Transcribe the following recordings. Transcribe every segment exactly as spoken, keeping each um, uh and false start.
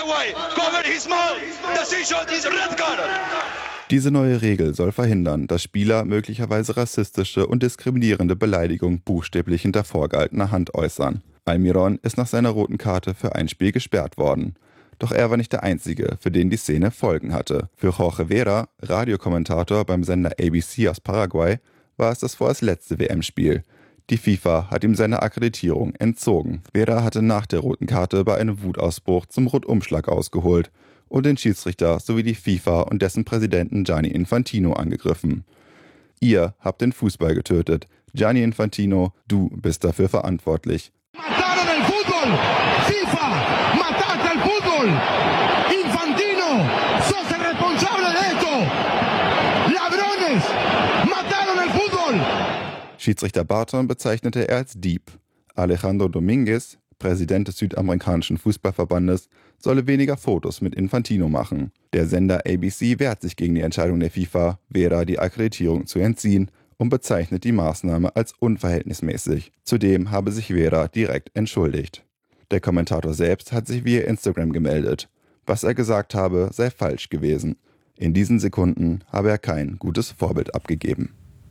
Paraguay cover his mouth. The shot is red card. Diese neue Regel soll verhindern, dass Spieler möglicherweise rassistische und diskriminierende Beleidigungen buchstäblich hinter vorgehaltener Hand äußern. Almiron ist nach seiner roten Karte für ein Spiel gesperrt worden. Doch er war nicht der Einzige, für den die Szene Folgen hatte. Für Jorge Vera, Radiokommentator beim Sender A B C aus Paraguay, war es das vorerst letzte W M-Spiel. Die FIFA hat ihm seine Akkreditierung entzogen. Vera hatte nach der roten Karte bei einem Wutausbruch zum Rundumschlag ausgeholt und den Schiedsrichter sowie die FIFA und dessen Präsidenten Gianni Infantino angegriffen. Ihr habt den Fußball getötet. Gianni Infantino, du bist dafür verantwortlich. Mataron el fútbol. FIFA, mataste el fútbol. Infantino, sos el responsable de esto. Ladrones, mataron el fútbol. Schiedsrichter Barton bezeichnete er als Dieb. Alejandro Dominguez, Präsident des südamerikanischen Fußballverbandes, solle weniger Fotos mit Infantino machen. Der Sender A B C wehrt sich gegen die Entscheidung der FIFA, Vera die Akkreditierung zu entziehen, und bezeichnet die Maßnahme als unverhältnismäßig. Zudem habe sich Vera direkt entschuldigt. Der Kommentator selbst hat sich via Instagram gemeldet. Was er gesagt habe, sei falsch gewesen. In diesen Sekunden habe er kein gutes Vorbild abgegeben.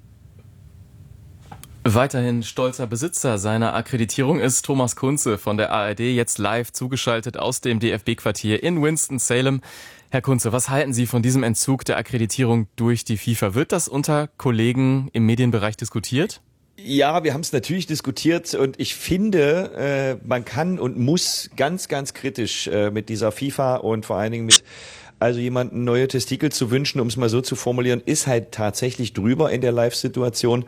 Weiterhin stolzer Besitzer seiner Akkreditierung ist Thomas Kunze von der A R D, jetzt live zugeschaltet aus dem D F B-Quartier in Winston-Salem. Herr Kunze, was halten Sie von diesem Entzug der Akkreditierung durch die FIFA? Wird das unter Kollegen im Medienbereich diskutiert? Ja, wir haben es natürlich diskutiert und ich finde, äh, man kann und muss ganz, ganz kritisch äh, mit dieser FIFA und vor allen Dingen mit also jemanden neue Testikel zu wünschen, um es mal so zu formulieren, ist halt tatsächlich drüber in der Live-Situation.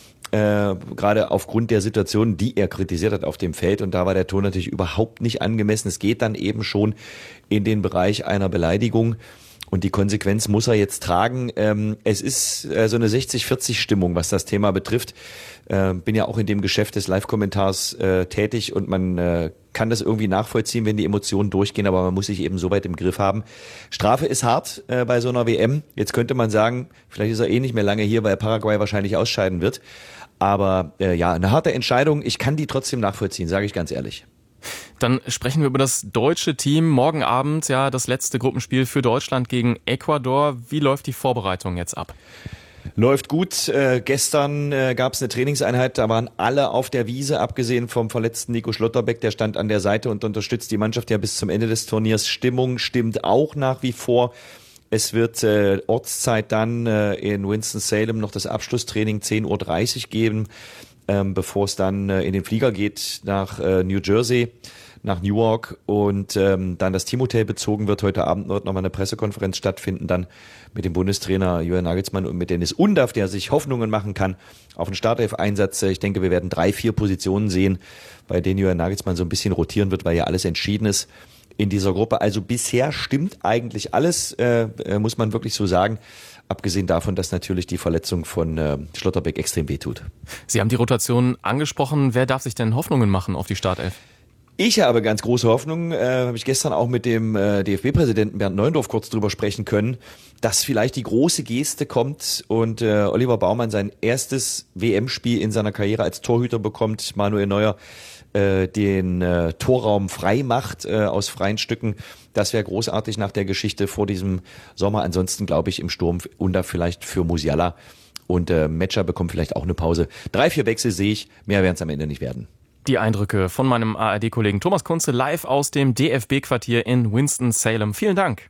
Äh, gerade aufgrund der Situation, die er kritisiert hat auf dem Feld. Und da war der Ton natürlich überhaupt nicht angemessen. Es geht dann eben schon in den Bereich einer Beleidigung. Und die Konsequenz muss er jetzt tragen. Ähm, es ist äh, so eine sechzig vierzig Stimmung, was das Thema betrifft. Äh, bin ja auch in dem Geschäft des Live-Kommentars äh, tätig und man äh, kann das irgendwie nachvollziehen, wenn die Emotionen durchgehen, aber man muss sich eben so weit im Griff haben. Strafe ist hart äh, bei so einer W M. Jetzt könnte man sagen, vielleicht ist er eh nicht mehr lange hier, weil Paraguay wahrscheinlich ausscheiden wird. Aber äh, ja, eine harte Entscheidung. Ich kann die trotzdem nachvollziehen, sage ich ganz ehrlich. Dann sprechen wir über das deutsche Team. Morgen Abend ja das letzte Gruppenspiel für Deutschland gegen Ecuador. Wie läuft die Vorbereitung jetzt ab? Läuft gut. Äh, gestern äh, gab es eine Trainingseinheit, da waren alle auf der Wiese, abgesehen vom verletzten Nico Schlotterbeck, der stand an der Seite und unterstützt die Mannschaft ja bis zum Ende des Turniers. Stimmung stimmt auch nach wie vor. Es wird äh, Ortszeit dann äh, in Winston-Salem noch das Abschlusstraining zehn Uhr dreißig geben, ähm, bevor es dann äh, in den Flieger geht nach äh, New Jersey, nach Newark und ähm, dann das Teamhotel bezogen wird. Heute Abend wird nochmal eine Pressekonferenz stattfinden, dann mit dem Bundestrainer Julian Nagelsmann und mit Dennis Undaff, der sich Hoffnungen machen kann auf einen Startelf-Einsatz. Ich denke, wir werden drei, vier Positionen sehen, bei denen Julian Nagelsmann so ein bisschen rotieren wird, weil ja alles entschieden ist in dieser Gruppe. Also bisher stimmt eigentlich alles, äh, muss man wirklich so sagen. Abgesehen davon, dass natürlich die Verletzung von äh, Schlotterbeck extrem wehtut. Sie haben die Rotation angesprochen. Wer darf sich denn Hoffnungen machen auf die Startelf? Ich habe ganz große Hoffnung, äh, habe ich gestern auch mit dem äh, D F B-Präsidenten Bernd Neuendorf kurz drüber sprechen können, dass vielleicht die große Geste kommt und äh, Oliver Baumann sein erstes W M-Spiel in seiner Karriere als Torhüter bekommt, Manuel Neuer äh, den äh, Torraum frei macht äh, aus freien Stücken. Das wäre großartig nach der Geschichte vor diesem Sommer. Ansonsten glaube ich im Sturm und da vielleicht für Musiala und äh, Metscher bekommt vielleicht auch eine Pause. Drei, vier Wechsel sehe ich, mehr werden es am Ende nicht werden. Die Eindrücke von meinem A R D-Kollegen Thomas Kunze live aus dem D F B-Quartier in Winston-Salem. Vielen Dank.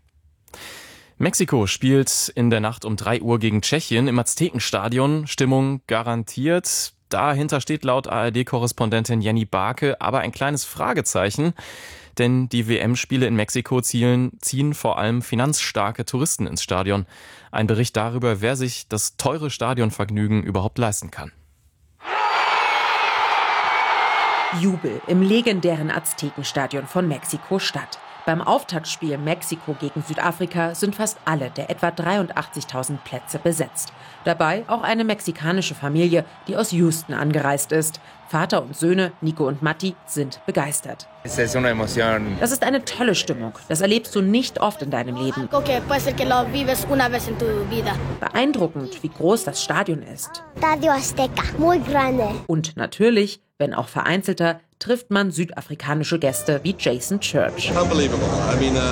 Mexiko spielt in der Nacht um drei Uhr gegen Tschechien im Aztekenstadion. Stimmung garantiert. Dahinter steht laut A R D-Korrespondentin Jenny Barke aber ein kleines Fragezeichen. Denn die W M-Spiele in Mexiko zielen, ziehen vor allem finanzstarke Touristen ins Stadion. Ein Bericht darüber, wer sich das teure Stadionvergnügen überhaupt leisten kann. Jubel im legendären Aztekenstadion von Mexiko-Stadt. Beim Auftaktspiel Mexiko gegen Südafrika sind fast alle der etwa dreiundachtzigtausend Plätze besetzt. Dabei auch eine mexikanische Familie, die aus Houston angereist ist. Vater und Söhne, Nico und Matti, sind begeistert. Das ist eine tolle Stimmung. Das erlebst du nicht oft in deinem Leben. Beeindruckend, wie groß das Stadion ist. Und natürlich, wenn auch vereinzelter, trifft man südafrikanische Gäste wie Jason Church.